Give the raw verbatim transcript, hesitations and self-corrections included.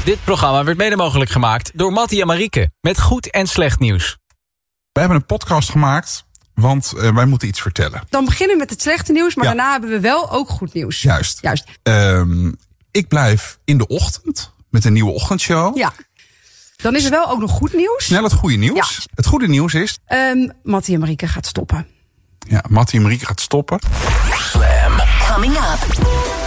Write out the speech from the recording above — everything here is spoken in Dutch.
Dit programma werd mede mogelijk gemaakt door Mattie en Marieke. Met goed en slecht nieuws. We hebben een podcast gemaakt, want uh, wij moeten iets vertellen. Dan beginnen we met het slechte nieuws, maar Ja. daarna hebben we wel ook goed nieuws. Juist. Juist. Um, ik blijf in de ochtend met een nieuwe ochtendshow. Ja. Dan is er wel ook nog goed nieuws. Snel het goede nieuws. Ja. Het goede nieuws is... Um, Mattie en Marieke gaat stoppen. Ja, Mattie en Marieke gaat stoppen. Slam. Coming up.